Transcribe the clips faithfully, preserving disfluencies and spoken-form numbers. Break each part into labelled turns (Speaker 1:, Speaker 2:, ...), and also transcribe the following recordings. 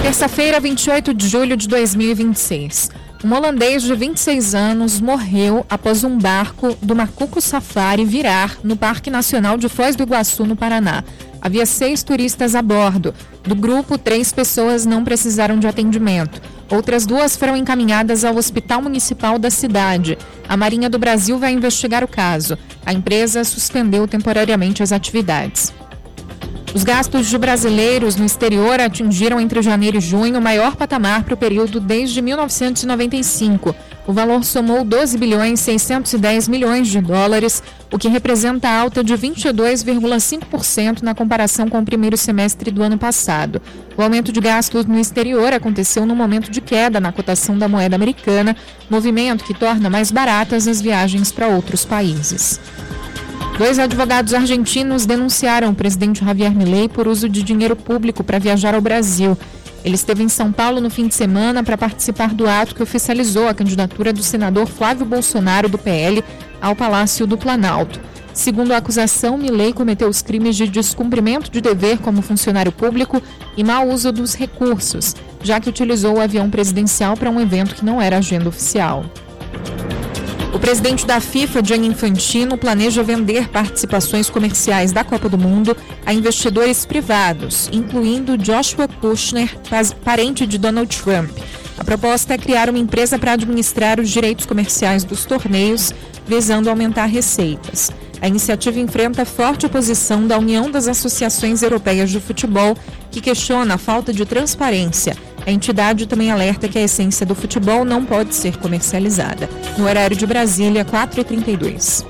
Speaker 1: Terça-feira, vinte e oito de julho de dois mil e vinte e seis. Um holandês de vinte e seis anos morreu após um barco do Macuco Safari virar no Parque Nacional de Foz do Iguaçu, no Paraná. Havia seis turistas a bordo. Do grupo, três pessoas não precisaram de atendimento. Outras duas foram encaminhadas ao Hospital Municipal da cidade. A Marinha do Brasil vai investigar o caso. A empresa suspendeu temporariamente as atividades. Os gastos de brasileiros no exterior atingiram entre janeiro e junho o maior patamar para o período desde mil novecentos e noventa e cinco. O valor somou doze bilhões seiscentos e dez milhões de dólares, o que representa alta de vinte e dois vírgula cinco por cento na comparação com o primeiro semestre do ano passado. O aumento de gastos no exterior aconteceu no momento de queda na cotação da moeda americana, movimento que torna mais baratas as viagens para outros países. Dois advogados argentinos denunciaram o presidente Javier Milei por uso de dinheiro público para viajar ao Brasil. Ele esteve em São Paulo no fim de semana para participar do ato que oficializou a candidatura do senador Flávio Bolsonaro, do P L, ao Palácio do Planalto. Segundo a acusação, Milei cometeu os crimes de descumprimento de dever como funcionário público e mau uso dos recursos, já que utilizou o avião presidencial para um evento que não era agenda oficial. O presidente da FIFA, Gianni Infantino, planeja vender participações comerciais da Copa do Mundo a investidores privados, incluindo Joshua Kushner, parente de Donald Trump. A proposta é criar uma empresa para administrar os direitos comerciais dos torneios, visando aumentar receitas. A iniciativa enfrenta forte oposição da União das Associações Europeias de Futebol, que questiona a falta de transparência. A entidade também alerta que a essência do futebol não pode ser comercializada. No horário de Brasília, quatro e trinta e dois.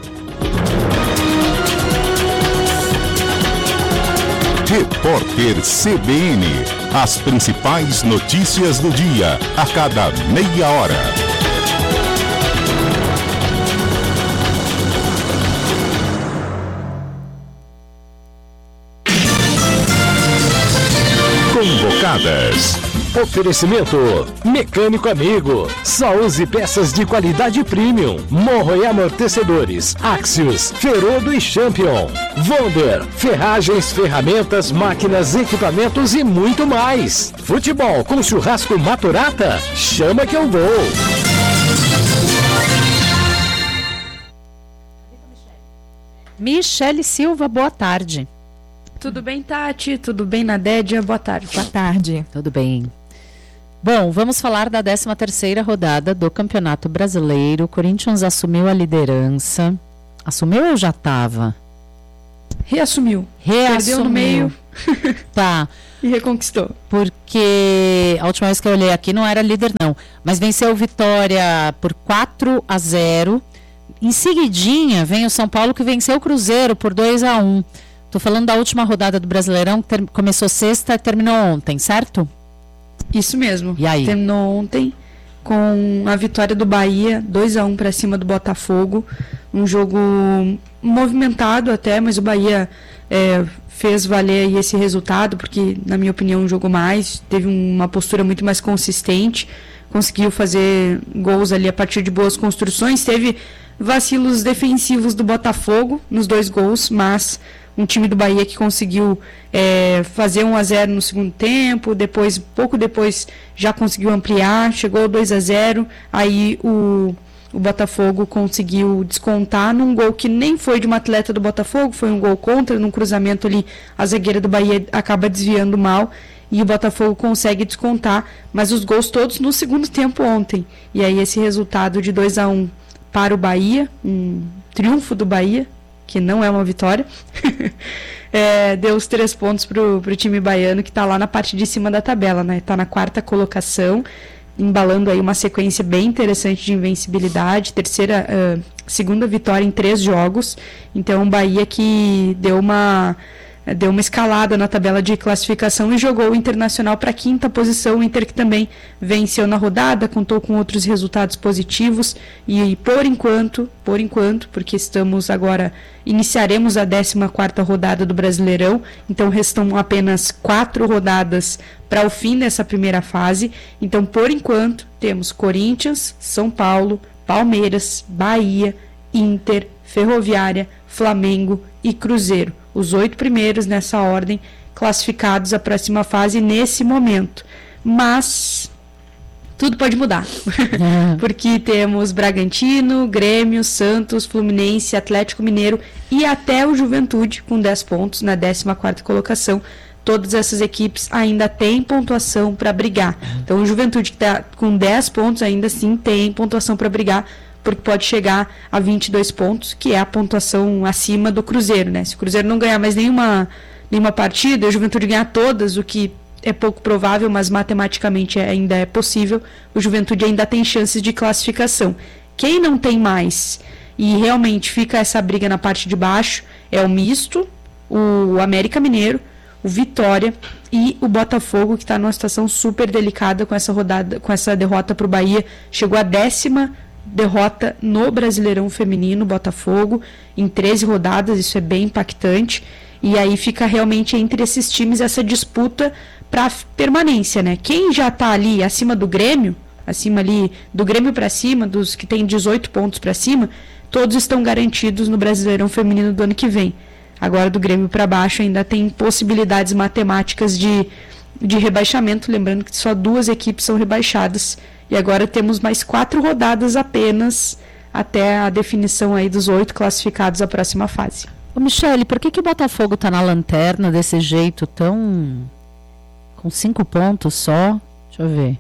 Speaker 2: Repórter C B N. As principais notícias do dia, a cada meia hora. Convocadas.
Speaker 3: Oferecimento Mecânico Amigo. Só use peças de qualidade premium. Morro e amortecedores, Axios, Ferodo e Champion. Wonder, ferragens, ferramentas, máquinas, equipamentos e muito mais. Futebol com churrasco Maturata? Chama que eu vou.
Speaker 4: Michele Silva, boa tarde.
Speaker 5: Tudo bem, Tati? Tudo bem, Nadédia? Boa tarde.
Speaker 1: Boa tarde.
Speaker 4: Tudo bem. Bom, vamos falar da décima terceira rodada do Campeonato Brasileiro. O Corinthians assumiu a liderança. Assumiu ou já estava?
Speaker 5: Reassumiu.
Speaker 4: Reassumiu.
Speaker 5: Perdeu no meio.
Speaker 4: Tá.
Speaker 5: E reconquistou.
Speaker 4: Porque a última vez que eu olhei aqui não era líder não, mas venceu o Vitória por quatro a zero. Em seguidinha vem o São Paulo, que venceu o Cruzeiro por dois a um. Tô falando da última rodada do Brasileirão, que ter, começou sexta e terminou ontem, certo?
Speaker 5: Isso mesmo.
Speaker 4: E aí?
Speaker 5: Terminou ontem com a vitória do Bahia, dois a um para cima do Botafogo. Um jogo movimentado até, mas o Bahia é, fez valer aí esse resultado, porque, na minha opinião, jogou mais, teve uma postura muito mais consistente, conseguiu fazer gols ali a partir de boas construções, teve vacilos defensivos do Botafogo nos dois gols, mas um time do Bahia que conseguiu é, fazer um a zero no segundo tempo, depois, pouco depois já conseguiu ampliar, chegou ao dois a zero, aí o, o Botafogo conseguiu descontar num gol que nem foi de uma atleta do Botafogo, foi um gol contra, num cruzamento ali, a zagueira do Bahia acaba desviando mal, e o Botafogo consegue descontar, mas os gols todos no segundo tempo ontem, e aí esse resultado de dois a um para o Bahia, um triunfo do Bahia, que não é uma vitória, é, deu os três pontos para o time baiano, que está lá na parte de cima da tabela, né? Está na quarta colocação, embalando aí uma sequência bem interessante de invencibilidade, terceira, uh, segunda vitória em três jogos. Então, o Bahia que deu uma, deu uma escalada na tabela de classificação e jogou o Internacional para a quinta posição. O Inter que também venceu na rodada, contou com outros resultados positivos e por enquanto, por enquanto, porque estamos agora, iniciaremos a décima quarta rodada do Brasileirão, então restam apenas quatro rodadas para o fim dessa primeira fase. Então, por enquanto, temos Corinthians, São Paulo, Palmeiras, Bahia, Inter, Ferroviária, Flamengo e Cruzeiro. Os oito primeiros nessa ordem classificados à próxima fase nesse momento. mas tudo pode mudar, porque temos Bragantino, Grêmio, Santos, Fluminense, Atlético Mineiro e até o Juventude com dez pontos na décima quarta colocação. Todas essas equipes ainda têm pontuação para brigar. Então o Juventude que está com dez pontos ainda assim tem pontuação para brigar, porque pode chegar a vinte e dois pontos, que é a pontuação acima do Cruzeiro, né? Se o Cruzeiro não ganhar mais nenhuma, nenhuma partida, e o Juventude ganhar todas, o que é pouco provável, mas matematicamente ainda é possível, o Juventude ainda tem chances de classificação. Quem não tem mais e realmente fica essa briga na parte de baixo é o Misto, o América Mineiro, o Vitória e o Botafogo, que está numa situação super delicada com essa rodada, com essa derrota para o Bahia. Chegou a décima derrota no Brasileirão Feminino, Botafogo, em treze rodadas, isso é bem impactante. E aí fica realmente entre esses times essa disputa para permanência, né? Quem já está ali acima do Grêmio, acima ali do Grêmio para cima, dos que tem dezoito pontos para cima, todos estão garantidos no Brasileirão Feminino do ano que vem. Agora do Grêmio para baixo ainda tem possibilidades matemáticas de, de rebaixamento, lembrando que só duas equipes são rebaixadas e agora temos mais quatro rodadas apenas até a definição aí dos oito classificados à próxima fase.
Speaker 4: Ô Michele, por que que o Botafogo está na lanterna desse jeito tão... com cinco pontos só? Deixa eu ver.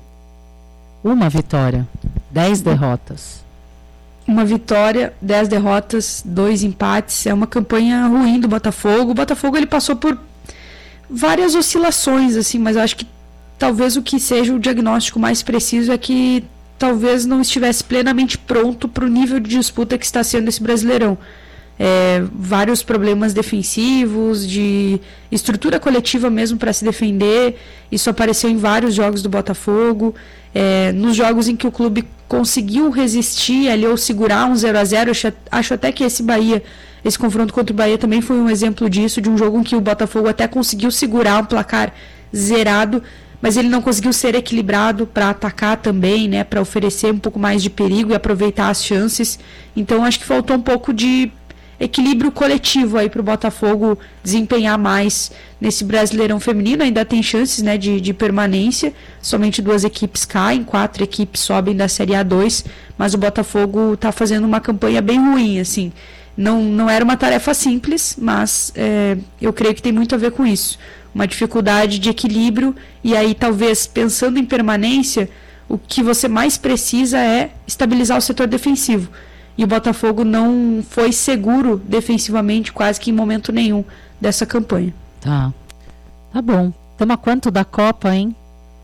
Speaker 4: Uma vitória, dez derrotas.
Speaker 5: Uma vitória, dez derrotas, dois empates. É uma campanha ruim do Botafogo. O Botafogo ele passou por várias oscilações, assim, mas eu acho que talvez o que seja o diagnóstico mais preciso é que talvez não estivesse plenamente pronto para o nível de disputa que está sendo esse Brasileirão. É, vários problemas defensivos, de estrutura coletiva mesmo para se defender. Isso apareceu em vários jogos do Botafogo, é, nos jogos em que o clube conseguiu resistir ali ou segurar um zero a zero. Acho, acho até que esse Bahia, esse confronto contra o Bahia também foi um exemplo disso, de um jogo em que o Botafogo até conseguiu segurar um placar zerado, mas ele não conseguiu ser equilibrado para atacar também, né, para oferecer um pouco mais de perigo e aproveitar as chances. Então acho que faltou um pouco de equilíbrio coletivo aí para o Botafogo desempenhar mais nesse Brasileirão Feminino. Ainda tem chances, né, de, de permanência, somente duas equipes caem, quatro equipes sobem da Série A dois, mas o Botafogo está fazendo uma campanha bem ruim, assim. Não, não era uma tarefa simples, mas é, eu creio que tem muito a ver com isso, uma dificuldade de equilíbrio. E aí talvez pensando em permanência, o que você mais precisa é estabilizar o setor defensivo. E o Botafogo não foi seguro defensivamente quase que em momento nenhum dessa campanha.
Speaker 4: Tá. Tá bom. Estamos a quanto da Copa, hein?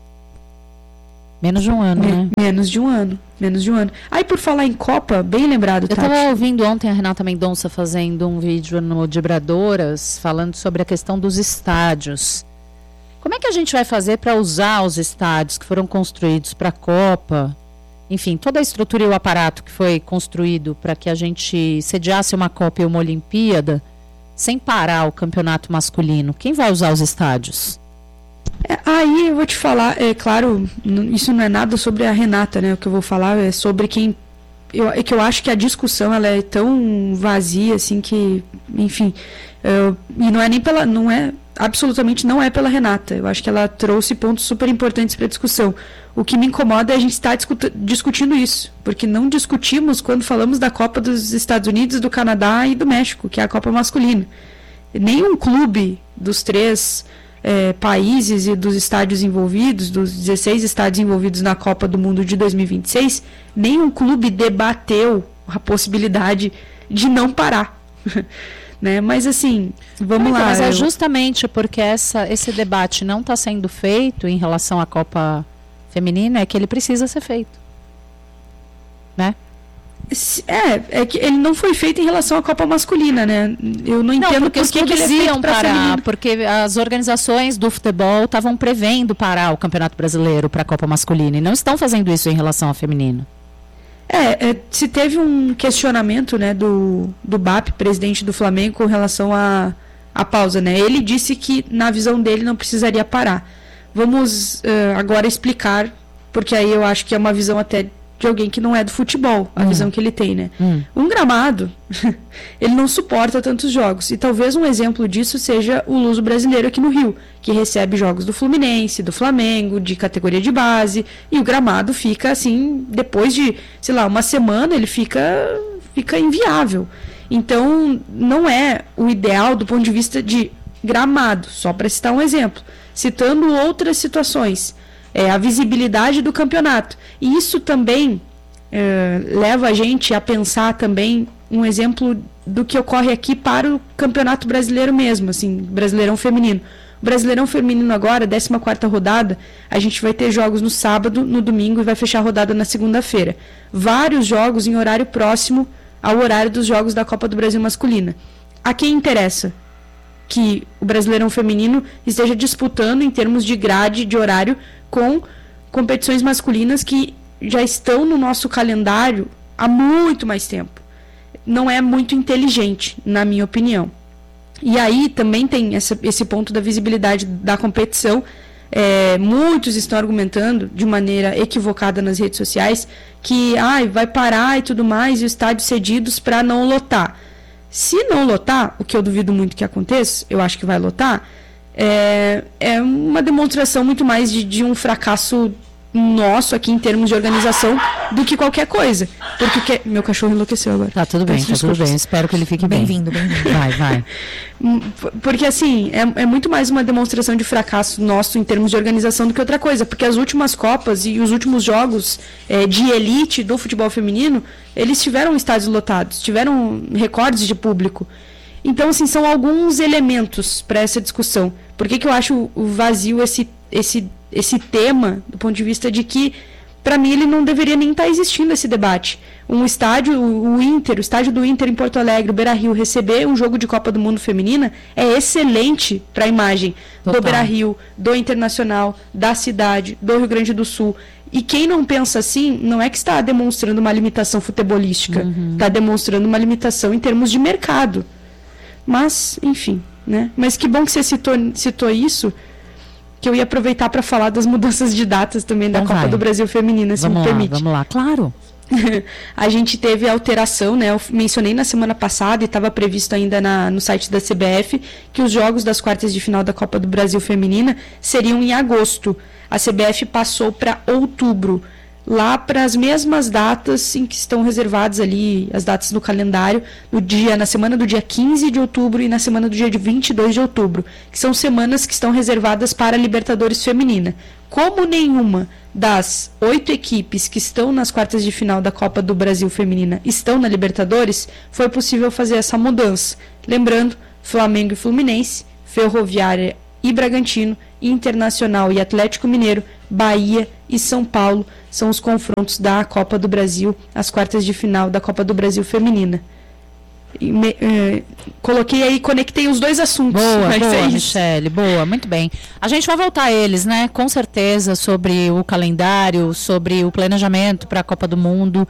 Speaker 4: Menos de um ano,
Speaker 5: Me-
Speaker 4: né?
Speaker 5: Menos de um ano. Menos de um ano. Aí, por falar em Copa, bem lembrado,
Speaker 4: Eu
Speaker 5: Tati.
Speaker 4: estava ouvindo ontem a Renata Mendonça fazendo um vídeo no Dibradoras falando sobre a questão dos estádios. Como é que a gente vai fazer para usar os estádios que foram construídos para a Copa? Enfim, toda a estrutura e o aparato que foi construído para que a gente sediasse uma Copa e uma Olimpíada sem parar o campeonato masculino. Quem vai usar os estádios?
Speaker 5: É, aí eu vou te falar, é claro, n- isso não é nada sobre a Renata, né? O que eu vou falar é sobre quem... Eu, é que eu acho que a discussão ela é tão vazia, assim, que... Enfim, eu- e não é nem pela... Não é, absolutamente não é pela Renata. Eu acho que ela trouxe pontos super importantes para a discussão. O que me incomoda é a gente estar discuta- discutindo isso, porque não discutimos quando falamos da Copa dos Estados Unidos, do Canadá e do México, que é a Copa masculina. Nenhum clube dos três eh, países e dos estádios envolvidos, dos dezesseis estádios envolvidos na Copa do Mundo de dois mil e vinte e seis, nenhum clube debateu a possibilidade de não parar. Né? Mas assim, vamos
Speaker 4: Então,
Speaker 5: lá.
Speaker 4: mas é
Speaker 5: eu-
Speaker 4: justamente porque essa, esse debate não está sendo feito em relação à Copa Feminina é que ele precisa ser feito. Né?
Speaker 5: Se- É, é que ele não foi feito em relação à Copa masculina, né? Eu não entendo
Speaker 4: porque
Speaker 5: por
Speaker 4: os
Speaker 5: que, que ele é
Speaker 4: clubes iam
Speaker 5: feito para
Speaker 4: parar,
Speaker 5: feminino.
Speaker 4: porque as organizações do futebol estavam prevendo parar o Campeonato Brasileiro para a Copa masculina e não estão fazendo isso em relação ao feminino.
Speaker 5: É, é, se teve um questionamento, né, do, do B A P, presidente do Flamengo, com relação à à pausa, né? Ele disse que, na visão dele, não precisaria parar. Vamos eh, agora explicar, porque aí eu acho que é uma visão até de alguém que não é do futebol, a
Speaker 4: hum.
Speaker 5: visão que ele tem, né?
Speaker 4: Hum.
Speaker 5: Um gramado, ele não suporta tantos jogos. E talvez um exemplo disso seja o Luso brasileiro aqui no Rio, que recebe jogos do Fluminense, do Flamengo, de categoria de base, e o gramado fica assim, depois de, sei lá, uma semana, ele fica, fica inviável. Então, não é o ideal do ponto de vista de gramado, só para citar um exemplo. Citando outras situações, é, a visibilidade do campeonato. E isso também é, leva a gente a pensar também um exemplo do que ocorre aqui para o Campeonato Brasileiro mesmo, assim, Brasileirão Feminino. O Brasileirão Feminino agora, décima quarta rodada, a gente vai ter jogos no sábado, no domingo e vai fechar a rodada na segunda-feira. Vários jogos em horário próximo ao horário dos jogos da Copa do Brasil masculina. A quem interessa que o Brasileirão Feminino esteja disputando em termos de grade, de horário, com competições masculinas que já estão no nosso calendário há muito mais tempo. Não é muito inteligente, na minha opinião. E aí também tem essa, esse ponto da visibilidade da competição. É, muitos estão argumentando de maneira equivocada nas redes sociais que ah, vai parar e tudo mais, e os estádios cedidos para não lotar. Se não lotar, o que eu duvido muito que aconteça, eu acho que vai lotar, é, é uma demonstração muito mais de, de um fracasso nosso aqui em termos de organização do que qualquer coisa. Porque que... meu cachorro enlouqueceu agora.
Speaker 4: Tá tudo bem,
Speaker 5: Peço
Speaker 4: tá
Speaker 5: desculpas.
Speaker 4: tudo bem. Espero que ele fique bem.
Speaker 1: Bem-vindo, bem-vindo.
Speaker 4: Vai, vai.
Speaker 5: Porque assim, é, é muito mais uma demonstração de fracasso nosso em termos de organização do que outra coisa. Porque as últimas Copas e os últimos jogos é, de elite do futebol feminino, eles tiveram estádios lotados, tiveram recordes de público. Então, assim, são alguns elementos para essa discussão. Por que que eu acho vazio esse, esse, esse tema, do ponto de vista de que, para mim, ele não deveria nem estar existindo esse debate. Um estádio, o Inter, o estádio do Inter em Porto Alegre, o Beira-Rio, receber um jogo de Copa do Mundo feminina é excelente para a imagem
Speaker 4: Total.
Speaker 5: do Beira-Rio, do Internacional, da cidade, do Rio Grande do Sul. E quem não pensa assim, não é que está demonstrando uma limitação futebolística, está uhum. demonstrando uma limitação em termos de mercado. Mas, enfim, né? Mas que bom que você citou, citou isso, que eu ia aproveitar para falar das mudanças de datas também da
Speaker 4: então
Speaker 5: Copa
Speaker 4: vai.
Speaker 5: do Brasil Feminina, se
Speaker 4: vamos
Speaker 5: me
Speaker 4: lá,
Speaker 5: permite.
Speaker 4: Vamos lá, claro.
Speaker 5: A gente teve alteração, né? Eu mencionei na semana passada e estava previsto ainda na, no site da C B F que os jogos das quartas de final da Copa do Brasil Feminina seriam em agosto. A C B F passou para outubro, lá para as mesmas datas em que estão reservadas ali, as datas no calendário, no dia, na semana do dia quinze de outubro e na semana do dia vinte e dois de outubro, que são semanas que estão reservadas para a Libertadores Feminina. Como nenhuma das oito equipes que estão nas quartas de final da Copa do Brasil Feminina estão na Libertadores, foi possível fazer essa mudança. Lembrando, Flamengo e Fluminense, Ferroviária e Bragantino, Internacional e Atlético Mineiro, Bahia e São Paulo são os confrontos da Copa do Brasil, as quartas de final da Copa do Brasil Feminina. E me, eh, coloquei aí, conectei os dois assuntos.
Speaker 4: Boa,
Speaker 5: mas
Speaker 4: boa,
Speaker 5: é isso.
Speaker 4: Michele, boa, muito bem. A gente vai voltar a eles, né? Com certeza, sobre o calendário, sobre o planejamento para a Copa do Mundo,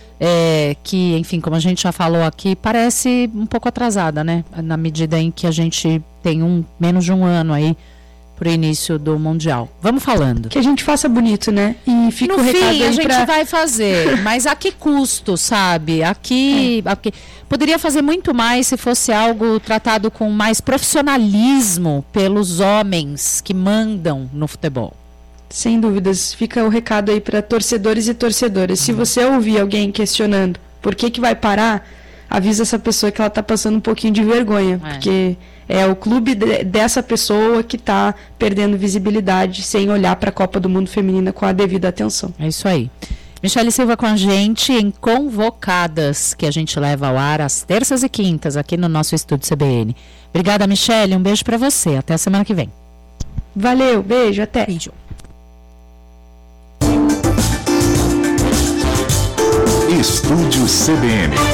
Speaker 4: é, que, enfim, como a gente já falou aqui, parece um pouco atrasada, né? Na medida em que a gente tem um menos de um ano aí para o início do Mundial. Vamos falando.
Speaker 5: Que a gente faça bonito, né? E fica
Speaker 4: no
Speaker 5: o recado
Speaker 4: fim,
Speaker 5: aí
Speaker 4: a gente
Speaker 5: pra...
Speaker 4: vai fazer, mas a que custo, sabe? Aqui, é. aqui poderia fazer muito mais se fosse algo tratado com mais profissionalismo pelos homens que mandam no futebol.
Speaker 5: Sem dúvidas, fica o recado aí para torcedores e torcedoras. Se você ouvir alguém questionando por que que vai parar, avisa essa pessoa que ela está passando um pouquinho de vergonha, é. porque é o clube de, dessa pessoa que está perdendo visibilidade sem olhar para a Copa do Mundo Feminina com a devida atenção.
Speaker 4: É isso aí. Michele Silva com a gente em Convocadas, que a gente leva ao ar às terças e quintas aqui no nosso estúdio C B N. Obrigada, Michele. Um beijo para você. Até a semana que vem.
Speaker 5: Valeu, beijo, até.
Speaker 4: Beijo.
Speaker 2: Estúdio C B N.